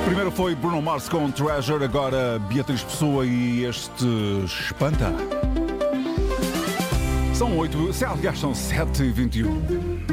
Primeiro foi Bruno Mars com Treasure, agora Beatriz Pessoa e este Espanta. São 8, aliás são 7h21.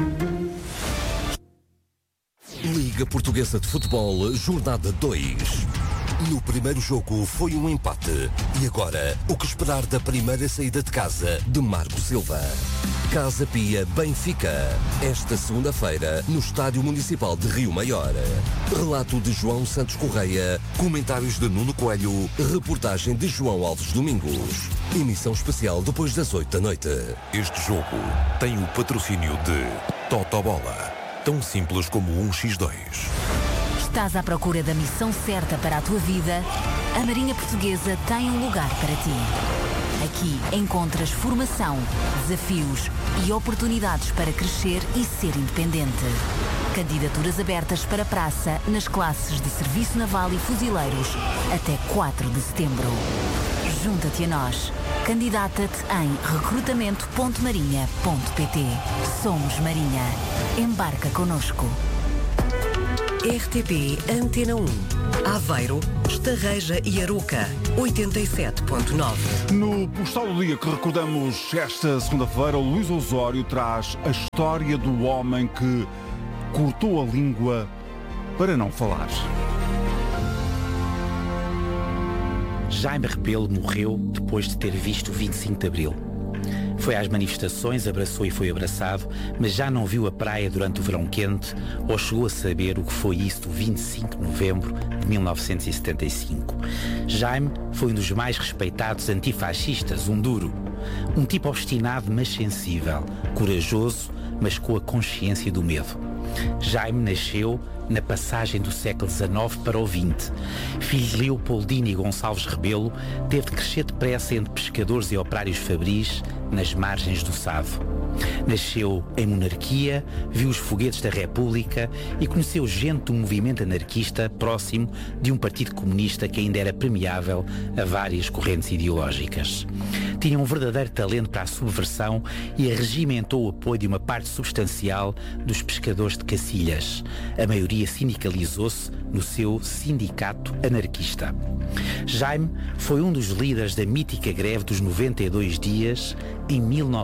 Liga Portuguesa de Futebol, Jornada 2. No primeiro jogo foi um empate. E agora, o que esperar da primeira saída de casa de Marco Silva? Casa Pia Benfica. Esta segunda-feira, no Estádio Municipal de Rio Maior. Relato de João Santos Correia. Comentários de Nuno Coelho. Reportagem de João Alves Domingos. Emissão especial depois das 8 da noite. Este jogo tem o patrocínio de Totobola. Tão simples como 1x2. Estás à procura da missão certa para a tua vida? A Marinha Portuguesa tem um lugar para ti. Aqui encontras formação, desafios e oportunidades para crescer e ser independente. Candidaturas abertas para praça nas classes de Serviço Naval e Fuzileiros até 4 de setembro. Junta-te a nós. Candidata-te em recrutamento.marinha.pt. Somos Marinha. Embarca connosco. RTP Antena 1. Aveiro, Estarreja e Aroca, 87.9. No Postal do Dia que recordamos esta segunda-feira, o Luís Osório traz a história do homem que cortou a língua para não falar. Jaime Rebelo morreu depois de ter visto o 25 de Abril. Foi às manifestações, abraçou e foi abraçado, mas já não viu a praia durante o verão quente ou chegou a saber o que foi isso do 25 de novembro de 1975. Jaime foi um dos mais respeitados antifascistas, um duro. Um tipo obstinado, mas sensível. Corajoso, mas com a consciência do medo. Jaime nasceu na passagem do século XIX para o XX. Filho de Leopoldina e Gonçalves Rebelo, teve de crescer depressa entre pescadores e operários fabris nas margens do Sado. Nasceu em monarquia, viu os foguetes da República e conheceu gente do movimento anarquista próximo de um partido comunista que ainda era permeável a várias correntes ideológicas. Tinha um verdadeiro talento para a subversão e arregimentou o apoio de uma parte substancial dos pescadores de Cacilhas. A maioria sindicalizou-se no seu sindicato anarquista. Jaime foi um dos líderes da mítica greve dos 92 dias em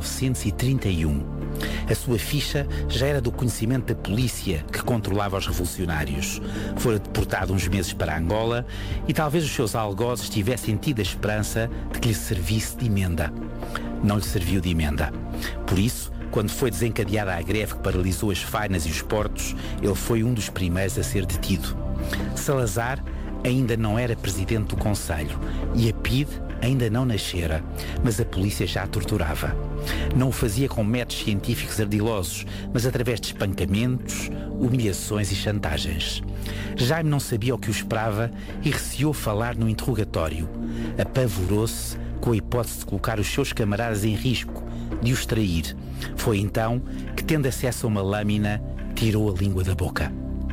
1931. A sua ficha já era do conhecimento da polícia que controlava os revolucionários. Fora deportado uns meses para Angola e talvez os seus algozes tivessem tido a esperança de que lhe servisse de emenda. Não lhe serviu de emenda. Por isso, quando foi desencadeada a greve que paralisou as fainas e os portos, ele foi um dos primeiros a ser detido. Salazar ainda não era presidente do Conselho e a PIDE ainda não nascera, mas a polícia já a torturava. Não o fazia com métodos científicos ardilosos, mas através de espancamentos, humilhações e chantagens. Jaime não sabia o que o esperava e receou falar no interrogatório. Apavorou-se com a hipótese de colocar os seus camaradas em risco, de os trair. Foi então que, tendo acesso a uma lâmina, tirou a língua da boca.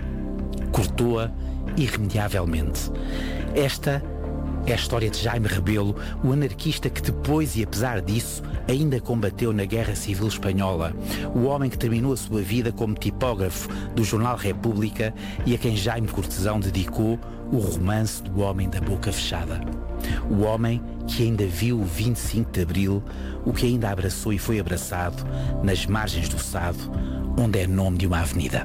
Cortou-a irremediavelmente. Esta é a história de Jaime Rebelo, o anarquista que depois e apesar disso ainda combateu na Guerra Civil Espanhola, o homem que terminou a sua vida como tipógrafo do jornal República e a quem Jaime Cortesão dedicou o romance do Homem da Boca Fechada. O homem que ainda viu o 25 de Abril, o que ainda abraçou e foi abraçado nas margens do Sado, onde é nome de uma avenida.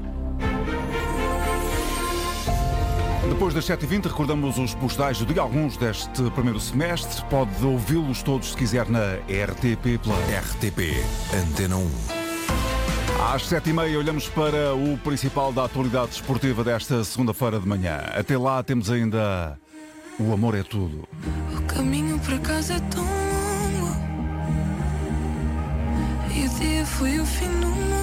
Depois das 7h20 recordamos os postais de alguns deste primeiro semestre. Pode ouvi-los todos se quiser na RTP Play. RTP Antena 1. Às 7h30 olhamos para o principal da atualidade esportiva desta segunda-feira de manhã. Até lá temos ainda O Amor é Tudo. O caminho para casa é tão longo e o dia foi o fim do mundo.